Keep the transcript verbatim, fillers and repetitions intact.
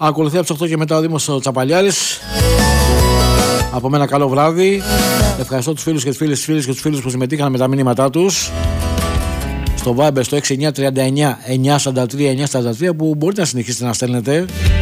Ακολουθεί από τις οκτώ και μετά ο Δήμος Τσαπαλιάρης. Από μένα καλό βράδυ. Ευχαριστώ τους φίλους και τις φίλες, τις φίλες και τους φίλους που συμμετείχαν με τα μηνύματά τους στο Viber στο έξι εννιά τρία εννιά εννιά τέσσερα τρία εννιά τέσσερα τρία, που μπορείτε να συνεχίσετε να στέλνετε.